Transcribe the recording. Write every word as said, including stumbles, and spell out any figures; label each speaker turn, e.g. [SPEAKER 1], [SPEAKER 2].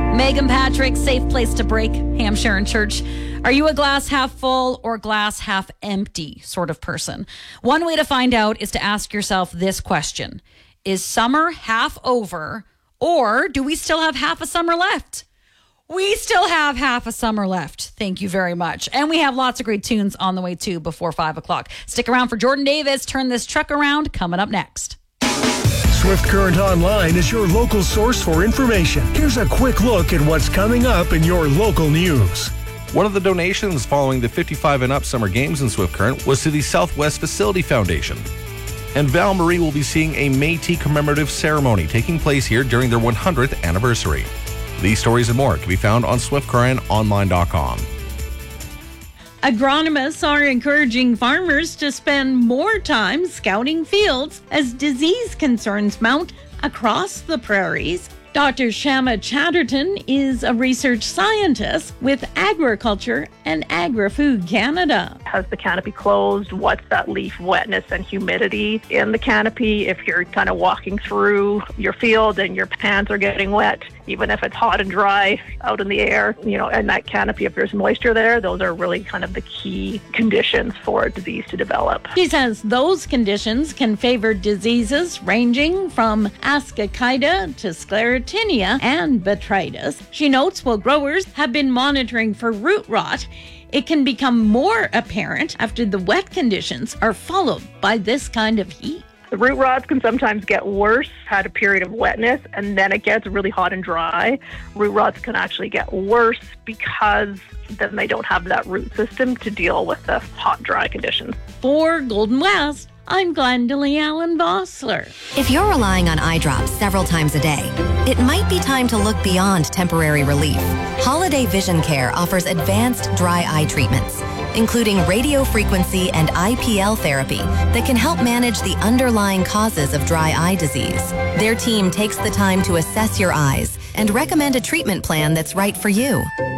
[SPEAKER 1] Megan Patrick, safe place to break, Hampshire and Church. Are you a glass half full or glass half empty sort of person? One way to find out is to ask yourself this question. Is summer half over, or do we still have half a summer left? We still have half a summer left. Thank you very much. And we have lots of great tunes on the way too before five o'clock. Stick around for Jordan Davis, Turn This Truck Around, coming up next.
[SPEAKER 2] Swift Current Online is your local source for information. Here's a quick look at what's coming up in your local news.
[SPEAKER 3] One of the donations following the fifty-five and up summer games in Swift Current was to the Southwest Facility Foundation. And Val Marie will be seeing a Métis commemorative ceremony taking place here during their one hundredth anniversary. These stories and more can be found on swift current online dot com.
[SPEAKER 4] Agronomists are encouraging farmers to spend more time scouting fields as disease concerns mount across the prairies. Doctor Shama Chatterton is a research scientist with Agriculture and Agri-Food Canada.
[SPEAKER 5] Has the canopy closed? What's that leaf wetness and humidity in the canopy? If you're kind of walking through your field and your pants are getting wet, even if it's hot and dry out in the air, you know, and that canopy, if there's moisture there, those are really kind of the key conditions for a disease to develop.
[SPEAKER 4] She says those conditions can favor diseases ranging from Ascochyta to Sclerotinia and Botrytis. She notes while growers have been monitoring for root rot, it can become more apparent after the wet conditions are followed by this kind of heat.
[SPEAKER 5] The root rots can sometimes get worse, had a period of wetness, and then it gets really hot and dry. Root rots can actually get worse because then they don't have that root system to deal with the hot, dry conditions.
[SPEAKER 4] For Golden West, I'm Glendalee Allen Vossler.
[SPEAKER 6] If you're relying on eye drops several times a day, it might be time to look beyond temporary relief. Holiday Vision Care offers advanced dry eye treatments, including radio frequency and I P L therapy that can help manage the underlying causes of dry eye disease. Their team takes the time to assess your eyes and recommend a treatment plan that's right for you.